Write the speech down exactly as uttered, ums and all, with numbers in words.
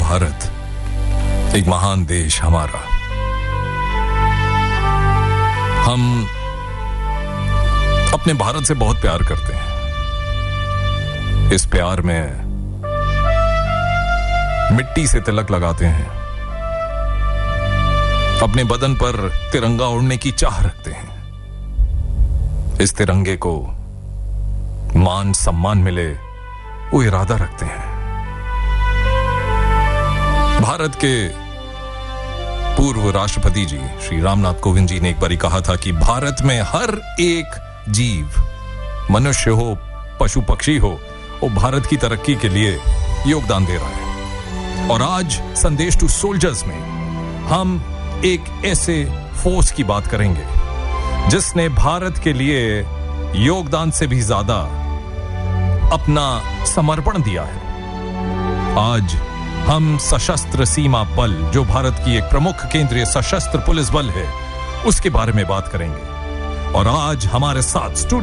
भारत, एक महान देश हमारा। हम अपने भारत से बहुत प्यार करते हैं। इस प्यार में मिट्टी से तिलक लगाते हैं, अपने बदन पर तिरंगा उड़ने की चाह रखते हैं। इस तिरंगे को मान सम्मान मिले वो इरादा रखते हैं। भारत के पूर्व राष्ट्रपति जी श्री रामनाथ कोविंद जी ने एक बार कहा था कि भारत में हर एक जीव, मनुष्य हो, पशु पक्षी हो, वो भारत की तरक्की के लिए योगदान दे रहा है। और आज संदेश टू सोल्जर्स में हम एक ऐसे फोर्स की बात करेंगे जिसने भारत के लिए योगदान से भी ज्यादा अपना समर्पण दिया है। आज हम सशस्त्र सीमा बल, जो भारत की एक प्रमुख केंद्रीय सशस्त्र पुलिस बल है, उसके बारे में बात करेंगे। और आज हमारे साथ स्टूडियो